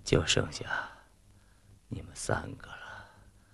就剩下你们3个了。